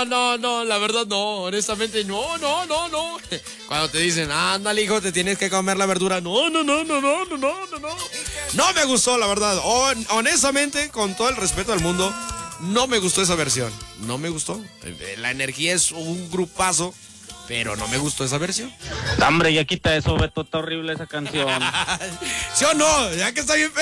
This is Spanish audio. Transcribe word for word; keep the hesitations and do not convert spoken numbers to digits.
no, no, no, la verdad no, honestamente no, no, no, no. Cuando te dicen, ándale hijo, te tienes que comer la verdura, no, no, no, no, no, no, no, no, no. No me gustó, la verdad, Hon- honestamente, con todo el respeto del mundo, no me gustó esa versión, no me gustó. La Energía es un grupazo, pero no me gustó esa versión. Hombre, ya quita eso, Beto, está horrible esa canción. ¿Sí o no? Ya que está bien